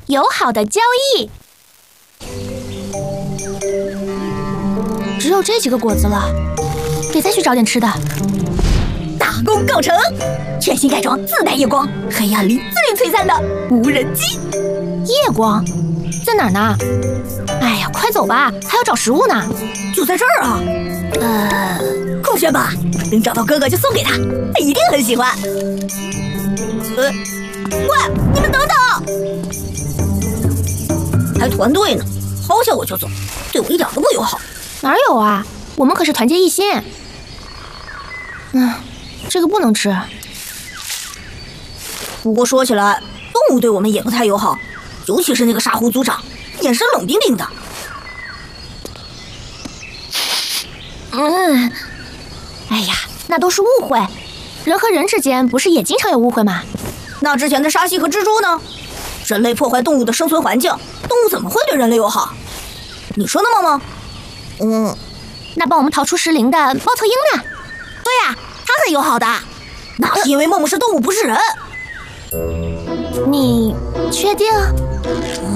友好的交易。只有这几个果子了，得再去找点吃的。 大功告成！全新改装自带夜光，黑暗里最璀璨的无人机。 夜光在哪儿呢？哎呀，快走吧，还要找食物呢。 就在这儿啊。空轩吧，等找到哥哥就送给他，他一定很喜欢。喂，你们等等！还团队呢，抛下我就走，对我一点都不友好。 哪有啊？我们可是团结一心。这个不能吃。 不过说起来，动物对我们也不太友好，尤其是那个沙狐族长，眼神冷冰冰的。 哎呀，那都是误会。人和人之间不是也经常有误会吗？ 那之前的沙蜥和蜘蛛呢？人类破坏动物的生存环境，动物怎么会对人类友好？你说呢，梦梦？ 那帮我们逃出石林的猫头鹰呢？ 对呀，它很友好的。那是因为梦梦是动物，不是人。 你确定？